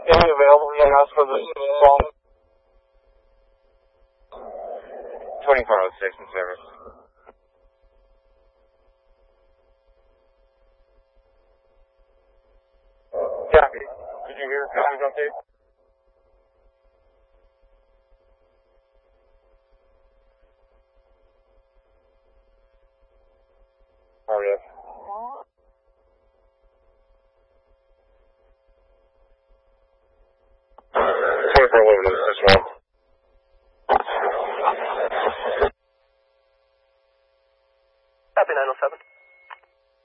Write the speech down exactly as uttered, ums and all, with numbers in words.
Any available E M S for this phone? twenty-four oh six in service. Copy. Did you hear times update?